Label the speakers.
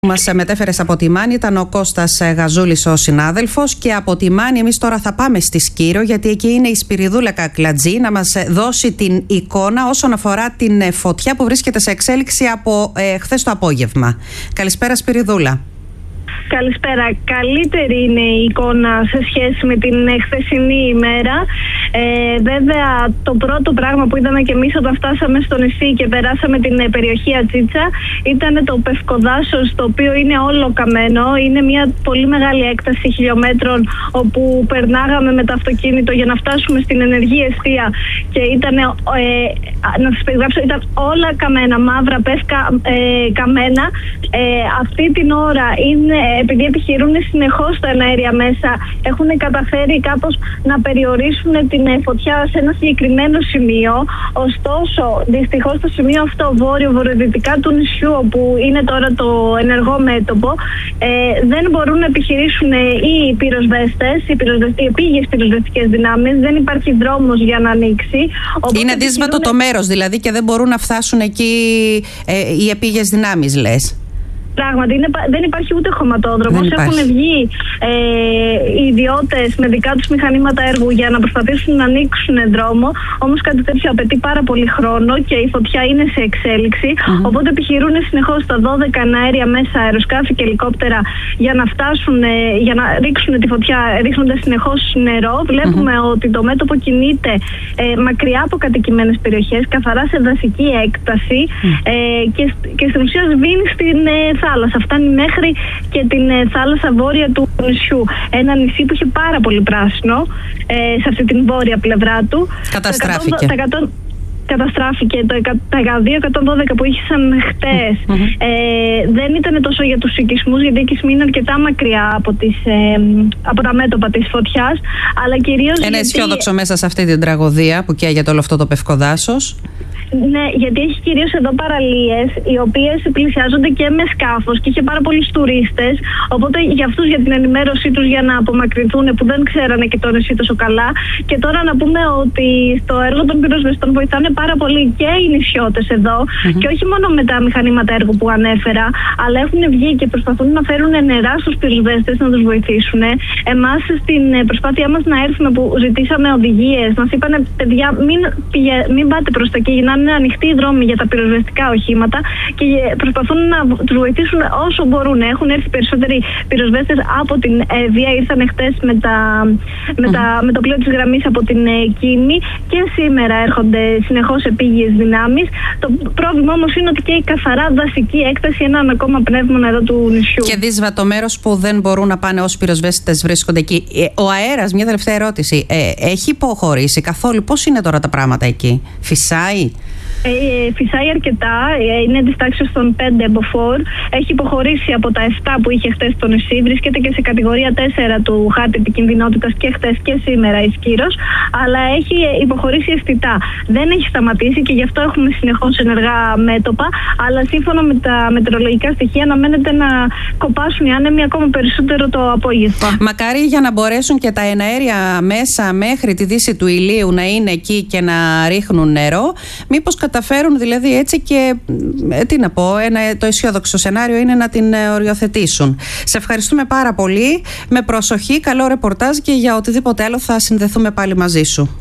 Speaker 1: Μας μετέφερες από τη Μάνη ήταν ο Κώστας Γαζούλης, ο συνάδελφος, και από τη Μάνη εμείς τώρα θα πάμε στη Σκύρο, γιατί εκεί είναι η Σπυριδούλα Κακλατζή να μας δώσει την εικόνα όσον αφορά την φωτιά που βρίσκεται σε εξέλιξη από χθες το απόγευμα. Καλησπέρα, Σπυριδούλα.
Speaker 2: Καλησπέρα. Καλύτερη είναι η εικόνα σε σχέση με την χθεσινή ημέρα. Βέβαια, το πρώτο πράγμα που είδαμε και εμείς όταν φτάσαμε στο νησί και περάσαμε την περιοχή Ατζίτσα ήταν το πευκοδάσος, το οποίο είναι όλο καμένο. Είναι μια πολύ μεγάλη έκταση χιλιόμετρων όπου περνάγαμε με το αυτοκίνητο για να φτάσουμε στην ενεργή εστία και ήταν, να σας περιγράψω, ήταν όλα καμένα, μαύρα καμένα. Αυτή την ώρα είναι, επειδή επιχειρούν συνεχώς τα εναέρια μέσα, έχουν καταφέρει κάπως να περιορίσουν την φωτιά σε ένα συγκεκριμένο σημείο. Ωστόσο, δυστυχώς το σημείο αυτό βόρειο-βορειοδυτικά του νησιού, όπου είναι τώρα το ενεργό μέτωπο, δεν μπορούν να επιχειρήσουν οι πυροσβέστες, οι επίγειες πυροσβεστικές δυνάμεις. Δεν υπάρχει δρόμος για να ανοίξει.
Speaker 1: Είναι δύσβατο το μέρος δηλαδή και δεν μπορούν να φτάσουν εκεί οι επίγειες δυνάμεις, λες?
Speaker 2: Πράγματι, δεν υπάρχει ούτε χωματόδρομος. Έχουν βγει οι ιδιώτες με δικά τους μηχανήματα έργου για να προσπαθήσουν να ανοίξουν δρόμο. Όμως κάτι τέτοιο απαιτεί πάρα πολύ χρόνο και η φωτιά είναι σε εξέλιξη. Οπότε επιχειρούν συνεχώς τα 12 εναέρια μέσα, αεροσκάφη και ελικόπτερα για να φτάσουν, για να ρίξουν τη φωτιά, ρίχνοντας συνεχώς νερό. Βλέπουμε ότι το μέτωπο κινείται μακριά από κατοικημένες περιοχές, καθαρά σε δασική έκταση και στην ουσία σβήνει στην θάλασσα. Φτάνει μέχρι και την θάλασσα βόρεια του νησιού. Ένα νησί που είχε πάρα πολύ πράσινο σε αυτή την βόρεια πλευρά του.
Speaker 1: Καταστράφηκε.
Speaker 2: Καταστράφηκε. Τα 112 που είχαν χτες δεν ήταν τόσο για τους οικισμούς, γιατί οι οικισμοί είναι αρκετά μακριά από τα μέτωπα της φωτιάς, αλλά κυρίως
Speaker 1: ένα αισιόδοξο μέσα σε αυτή την τραγωδία που καίγεται όλο αυτό το πευκοδάσος.
Speaker 2: Ναι, γιατί έχει κυρίως εδώ παραλίες οι οποίες πλησιάζονται και με σκάφος και είχε πάρα πολλούς τουρίστες. Οπότε για αυτούς, για την ενημέρωσή τους, για να απομακρυνθούν, που δεν ξέρανε και το νησί τόσο καλά. Και τώρα να πούμε ότι στο έργο των πυροσβεστών βοηθάνε πάρα πολύ και οι νησιώτες εδώ. Και όχι μόνο με τα μηχανήματα έργου που ανέφερα, αλλά έχουν βγει και προσπαθούν να φέρουν νερά στους πυροσβέστες να τους βοηθήσουν. Εμάς στην προσπάθειά μας να έρθουμε, που ζητήσαμε οδηγίες, μας είπανε, παιδιά, μην πάτε προς τα εκεί, είναι ανοιχτοί οι δρόμοι για τα πυροσβεστικά οχήματα και προσπαθούν να τους βοηθήσουν όσο μπορούν. Έχουν έρθει περισσότεροι πυροσβέστες από την Εύβοια, ήρθαν χτες με το πλοίο της γραμμής από την Κίνη και σήμερα έρχονται συνεχώς επίγειες δυνάμεις. Το πρόβλημα όμως είναι ότι και η καθαρά δασική έκταση είναι ένα ακόμα πνεύμα εδώ του νησιού. Και
Speaker 1: δύσβατο μέρος που δεν μπορούν να πάνε όσοι πυροσβέστες βρίσκονται εκεί. Ο αέρας, μια τελευταία ερώτηση, έχει υποχωρήσει καθόλου? Πώς είναι τώρα τα πράγματα εκεί? Φυσάει?
Speaker 2: Φυσάει αρκετά, είναι της τάξης των 5 μποφόρ. Έχει υποχωρήσει από τα 7 που είχε χτες στο νησί. Βρίσκεται και σε κατηγορία 4 του χάρτη επικινδυνότητας και χτες και σήμερα η Σκύρος. Αλλά έχει υποχωρήσει αισθητά. Δεν έχει σταματήσει και γι' αυτό έχουμε συνεχώς ενεργά μέτωπα. Αλλά σύμφωνα με τα μετεωρολογικά στοιχεία αναμένεται να κοπάσουν οι άνεμοι ακόμα περισσότερο το απόγευμα.
Speaker 1: Μακάρι για να μπορέσουν και τα εναέρια μέσα μέχρι τη δύση του ηλίου να είναι εκεί και να ρίχνουν νερό. Μήπως καταφέρουν δηλαδή έτσι και, τι να πω, το αισιόδοξο σενάριο είναι να την οριοθετήσουν. Σε ευχαριστούμε πάρα πολύ. Με προσοχή, καλό ρεπορτάζ και για οτιδήποτε άλλο θα συνδεθούμε πάλι μαζί σου.